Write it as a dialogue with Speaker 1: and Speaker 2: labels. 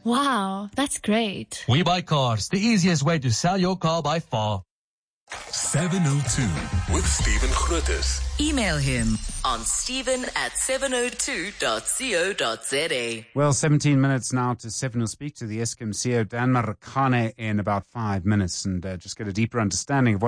Speaker 1: Wow, that's great.
Speaker 2: We Buy Cars, the easiest way to sell your car by far.
Speaker 3: 702 with Stephen Grootes.
Speaker 4: Email him on stephen@702.co.za.
Speaker 5: Well, 17 minutes now to 7. We'll speak to the Eskom CEO, Dan Marikane, in about 5 minutes and just get a deeper understanding of what